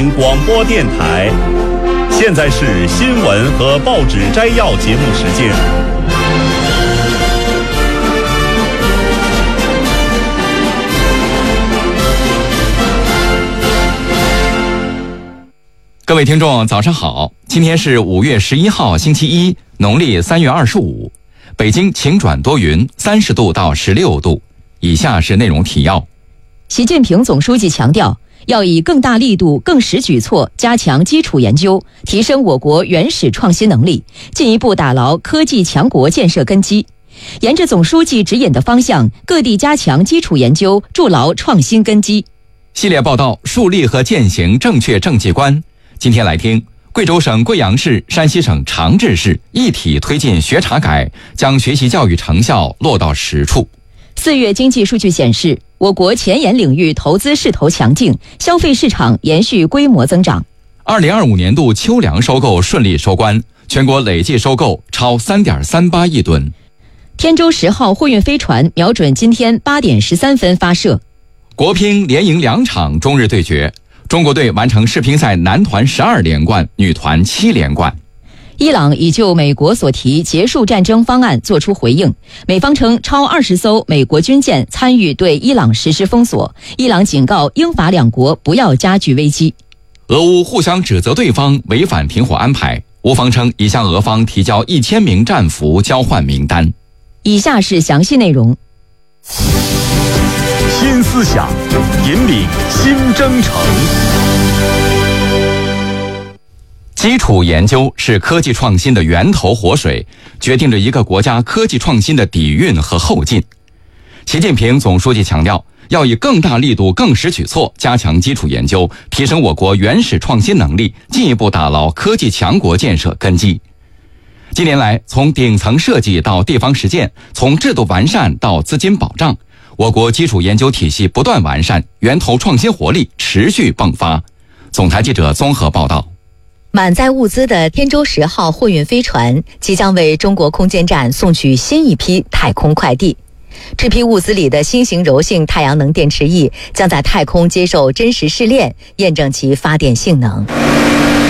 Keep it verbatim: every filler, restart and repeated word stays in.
广播电台。现在是新闻和报纸摘要节目时间。 各位听众早上好，今天是五月十一号星期一，农历三月二十五，北京晴转多云，三十度到十六度。以下是内容提要。 习近平总书记强调，要以更大力度、更实举措加强基础研究，提升我国原始创新能力，进一步打牢科技强国建设根基。沿着总书记指引的方向，各地加强基础研究，筑牢创新根基。 系列报道树立和践行正确政绩观。今天来听贵州省贵阳市、山西省长治市一体推进学查改，将学习教育成效落到实处。 四月经济数据显示，我国前沿领域投资势头强劲，消费市场延续规模增长。 二零二五年度秋粮收购顺利收官，全国累计收购超三点三八亿吨。 天舟十号货运飞船瞄准今天八点十三分发射。 国乒连赢两场中日对决，中国队完成世乒赛男团十二连冠，女团七连冠。 伊朗已就美国所提结束战争方案作出回应，美方称超二十艘美国军舰参与对伊朗实施封锁，伊朗警告英法两国不要加剧危机。 俄乌互相指责对方违反停火安排，乌方称已向俄方提交一千名战俘交换名单。 以下是详细内容。 新思想，引领新征程。 基础研究是科技创新的源头活水，决定着一个国家科技创新的底蕴和后劲。习近平总书记强调，要以更大力度、更实举措加强基础研究，提升我国原始创新能力，进一步打牢科技强国建设根基。近年来，从顶层设计到地方实践，从制度完善到资金保障，我国基础研究体系不断完善，源头创新活力持续迸发。总台记者综合报道。 满载物资的天舟十号货运飞船即将为中国空间站送去新一批太空快递。这批物资里的新型柔性太阳能电池翼将在太空接受真实试炼，验证其发电性能。